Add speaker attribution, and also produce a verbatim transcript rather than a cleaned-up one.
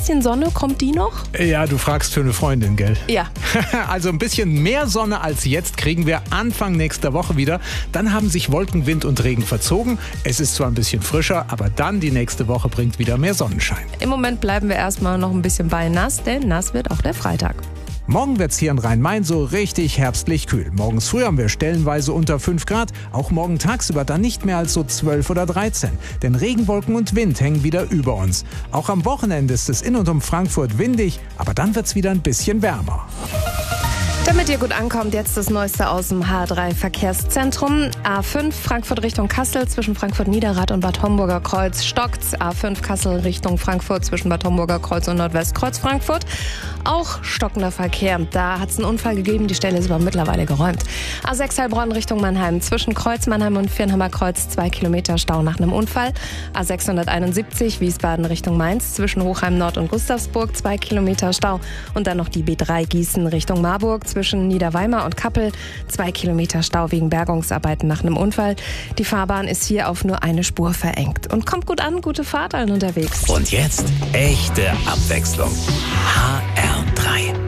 Speaker 1: bisschen Sonne, kommt die noch?
Speaker 2: Ja, du fragst für eine Freundin, gell?
Speaker 1: Ja.
Speaker 2: Also ein bisschen mehr Sonne als jetzt kriegen wir Anfang nächster Woche wieder. Dann haben sich Wolken, Wind und Regen verzogen. Es ist zwar ein bisschen frischer, aber dann die nächste Woche bringt wieder mehr Sonnenschein.
Speaker 1: Im Moment bleiben wir erstmal noch ein bisschen bei nass, denn nass wird auch der Freitag.
Speaker 2: Morgen wird's hier in Rhein-Main so richtig herbstlich kühl. Morgens früh haben wir stellenweise unter fünf Grad. Auch morgen tagsüber dann nicht mehr als so zwölf oder dreizehn. Denn Regenwolken und Wind hängen wieder über uns. Auch am Wochenende ist es in und um Frankfurt windig, aber dann wird's wieder ein bisschen wärmer.
Speaker 1: Damit ihr gut ankommt, jetzt das Neueste aus dem H drei Verkehrszentrum. A fünf Frankfurt Richtung Kassel zwischen Frankfurt-Niederrad und Bad Homburger Kreuz stockt's. A fünf Kassel Richtung Frankfurt zwischen Bad Homburger Kreuz und Nordwestkreuz Frankfurt. Auch stockender Verkehr. Da hat es einen Unfall gegeben, die Stelle ist aber mittlerweile geräumt. A sechs Heilbronn Richtung Mannheim zwischen Kreuz Mannheim und Viernheimer Kreuz zwei Kilometer Stau nach einem Unfall. A sechshunderteinundsiebzig Wiesbaden Richtung Mainz zwischen Hochheim Nord und Gustavsburg zwei Kilometer Stau. Und dann noch die B drei Gießen Richtung Marburg zwischen Niederweimar und Kappel zwei Kilometer Stau wegen Bergungsarbeiten nach einem Unfall. Die Fahrbahn ist hier auf nur eine Spur verengt. Und kommt gut an, gute Fahrt allen unterwegs.
Speaker 3: Und jetzt echte Abwechslung. H R drei.